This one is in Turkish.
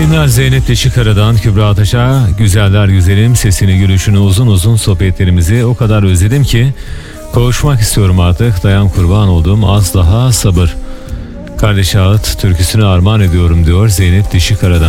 yayınlar. Zeynep Deşikara'dan Kübra Ataş'a güzeller güzelim sesini gülüşünü uzun uzun sohbetlerimizi o kadar özledim ki kavuşmak istiyorum artık, dayan kurban olduğum az daha sabır. Kardeş Ağıt türküsünü armağan ediyorum diyor Zeynep Deşikara'dan.